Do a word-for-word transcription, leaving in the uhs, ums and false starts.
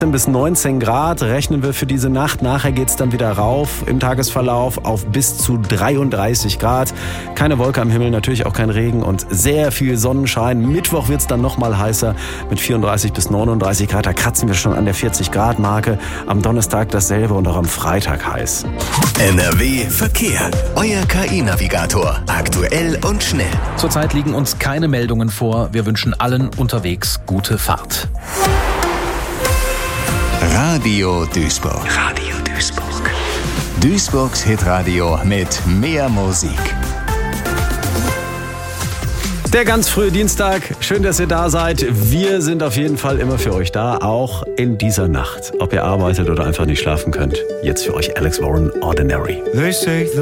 bis neunzehn Grad rechnen wir für diese Nacht. Nachher geht es dann wieder rauf im Tagesverlauf auf bis zu dreiunddreißig Grad. Keine Wolke am Himmel, natürlich auch kein Regen und sehr viel Sonnenschein. Mittwoch wird es dann nochmal heißer mit vierunddreißig bis neununddreißig Grad. Da kratzen wir schon an der vierzig Grad Marke. Am Donnerstag dasselbe und auch am Freitag heiß. N R W Verkehr. Euer K I-Navigator. Aktuell und schnell. Zurzeit liegen uns keine Meldungen vor. Wir wünschen allen unterwegs gute Fahrt. Radio Duisburg. Radio Duisburg. Duisburgs Hitradio mit mehr Musik. Der ganz frühe Dienstag. Schön, dass ihr da seid. Wir sind auf jeden Fall immer für euch da, auch in dieser Nacht. Ob ihr arbeitet oder einfach nicht schlafen könnt. Jetzt für euch Alex Warren, Ordinary. They say the